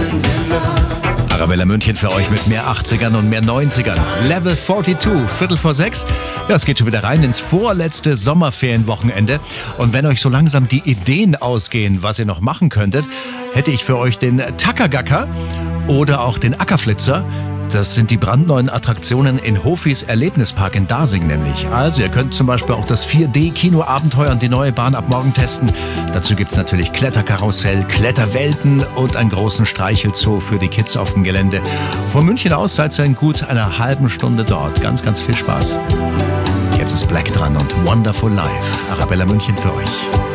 Arabella München für euch mit mehr 80ern und mehr 90ern. Level 42, 5:45. Das geht schon wieder rein ins vorletzte Sommerferienwochenende. Und wenn euch so langsam die Ideen ausgehen, was ihr noch machen könntet, hätte ich für euch den Tackergacker oder auch den Ackerflitzer. Das sind die brandneuen Attraktionen in Hofis Erlebnispark in Dasing nämlich. Also ihr könnt zum Beispiel auch das 4D-Kinoabenteuer und die neue Bahn ab morgen testen. Dazu gibt es natürlich Kletterkarussell, Kletterwelten und einen großen Streichelzoo für die Kids auf dem Gelände. Von München aus seid ihr in gut einer halben Stunde dort. Ganz, ganz viel Spaß. Jetzt ist Black dran und Wonderful Life. Arabella München für euch.